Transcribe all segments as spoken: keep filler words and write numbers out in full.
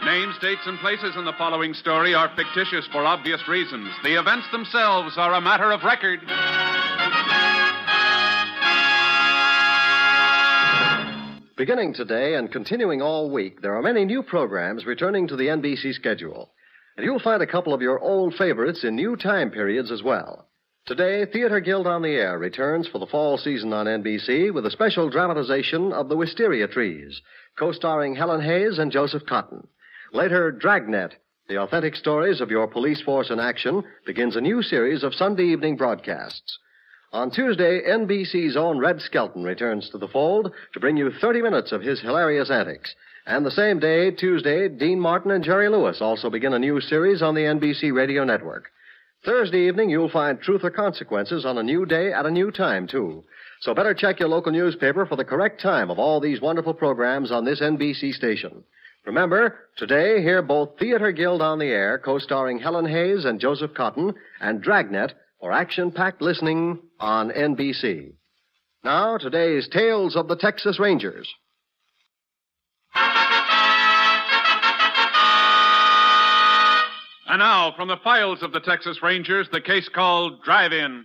Names, dates, and places in the following story are fictitious for obvious reasons. The events themselves are a matter of record. Beginning today and continuing all week, there are many new programs returning to the N B C schedule. And you'll find a couple of your old favorites in new time periods as well. Today, Theater Guild on the Air returns for the fall season on N B C with a special dramatization of The Wisteria Trees, co-starring Helen Hayes and Joseph Cotton. Later, Dragnet, the authentic stories of your police force in action, begins a new series of Sunday evening broadcasts. On Tuesday, N B C's own Red Skelton returns to the fold to bring you thirty minutes of his hilarious antics. And the same day, Tuesday, Dean Martin and Jerry Lewis also begin a new series on the N B C radio network. Thursday evening, you'll find Truth or Consequences on a new day at a new time, too. So better check your local newspaper for the correct time of all these wonderful programs on this N B C station. Remember, today, hear both Theater Guild on the Air, co-starring Helen Hayes and Joseph Cotton, and Dragnet for action-packed listening on N B C. Now, today's Tales of the Texas Rangers. And now, from the files of the Texas Rangers, the case called Drive-In.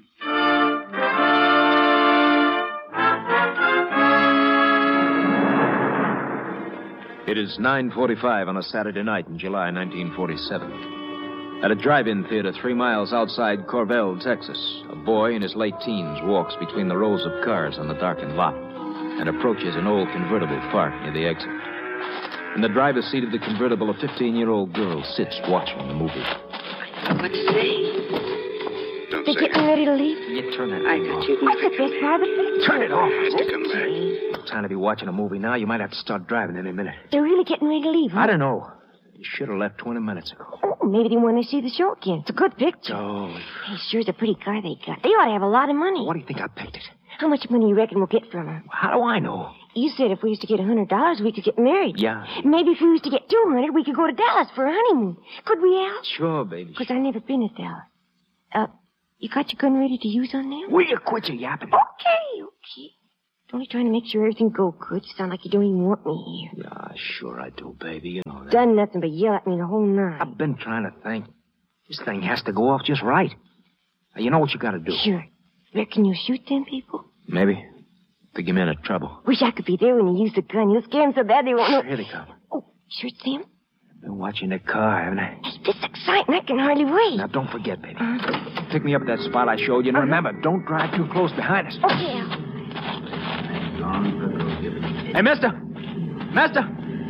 It is nine forty-five on a Saturday night in July nineteen forty-seven. At a drive-in theater three miles outside Corvell, Texas, a boy in his late teens walks between the rows of cars on the darkened lot and approaches an old convertible parked near the exit. In the driver's seat of the convertible, a fifteen-year-old girl sits watching the movie. What to say? Don't They're say getting it. ready to leave? You turn that I thought you'd What's the best part of it? Turn it off. Mister, come back. No time to be watching a movie now. You might have to start driving any minute. They're really getting ready to leave, huh? I don't know. You should have left twenty minutes ago. Oh, maybe they want to see the show again. It's a good picture. Oh, Hey, sure is a pretty car they got. They ought to have a lot of money. what do you think I picked it? How much money you reckon we'll get from her? How do I know? You said if we used to get a hundred dollars, we could get married. Yeah. Maybe if we used to get two hundred, we could go to Dallas for a honeymoon. Could we, Al? Sure, baby. Because I've never been to Dallas. Uh, you got your gun ready to use on them? Will you quit your yapping? Okay, okay. Only trying to make sure everything go good. You sound like you don't even want me here. Yeah, sure I do, baby. You know that. Done nothing but yell at me the whole night. I've been trying to think. This thing has to go off just right. Now, you know what you got to do. Sure. Reckon you'll shoot them people? Maybe. To get me into trouble. Wish I could be there when you use the gun. You'll scare them so bad they won't know. Here they come. Oh, sure it's them? Been watching that car, haven't I? Hey, this is exciting. I can hardly wait. Now, don't forget, baby. Uh, Pick me up at that spot I showed you. And Uh-huh. remember, don't drive too close behind us. okay, Al. Hey, mister! Mister!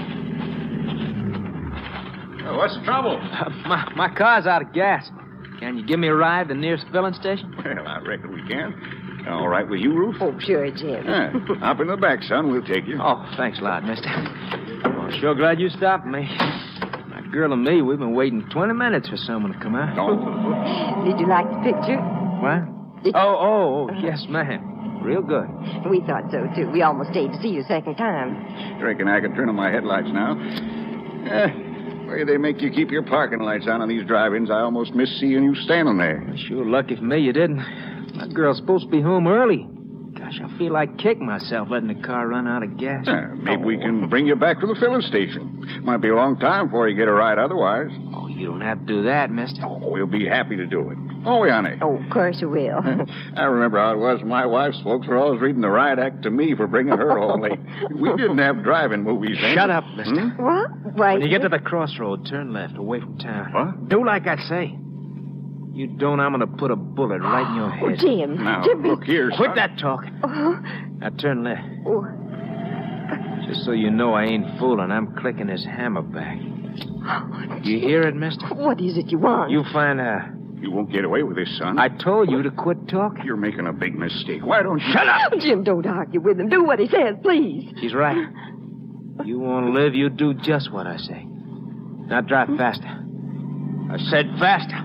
Oh, what's the trouble? Uh, my, my car's out of gas. Can you give me a ride to the nearest filling station? Well, I reckon we can. All right with you, Ruth? Oh, sure, Jim. Yeah. Hop in the back, son. We'll take you. Oh, thanks a lot, mister. Well, sure glad you stopped me. My girl and me, we've been waiting twenty minutes for someone to come out. No. Did you like the picture? What? Did- Oh, oh, oh, yes, ma'am. Real good. We thought so, too. We almost stayed to see you a second time. Reckon I can turn on my headlights now. Eh, way they make you keep your parking lights on in these drive-ins, I almost miss seeing you standing there. Sure lucky for me you didn't. My girl's supposed to be home early. Gosh, I feel like kicking myself letting the car run out of gas. Eh, maybe we can bring you back to the filling station. Might be a long time before you get a ride otherwise. Oh, you don't have to do that, mister. Oh, we'll be happy to do it. Oh, we, honey. Oh, of course you will. I remember how it was when my wife's folks were always reading the riot act to me for bringing her home late. We didn't have drive-in movies then. Shut up, mister. Hmm? What? Why? When you get to the crossroad, turn left, away from town. What? Do like I say. You don't, I'm going to put a bullet right in your Oh, head. Jim. Now, Jim. look here, son. Quit that talk. Oh, Now turn left. oh. Just so you know I ain't fooling, I'm clicking this hammer back. You hear it, mister? What is it you want? You find out. You won't get away with this, son. I told you to quit talking. You're making a big mistake. Why don't you... Shut up! Jim, don't argue with him. Do what he says, please. He's right. You want to live, you do just what I say. Now drive faster. I said faster.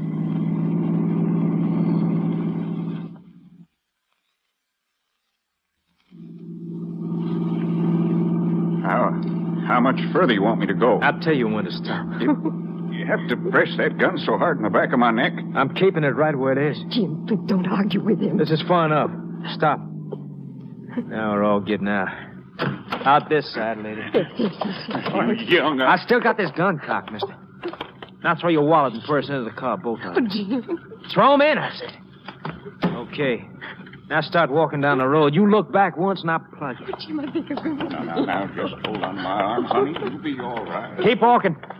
How, how much further you want me to go? I'll tell you when to stop. You have to press that gun so hard in the back of my neck. I'm keeping it right where it is. Jim, please don't argue with him. This is far enough. Stop. Now we're all getting out. Out this side, lady. Young. I still got this gun cocked, mister. Now throw your wallet and purse into the car, both of them. Throw them in, I said. Okay. Now start walking down the road. You look back once and I'll plug you. Now, now, now, just hold on my arm, honey. You'll be all right. Keep walking.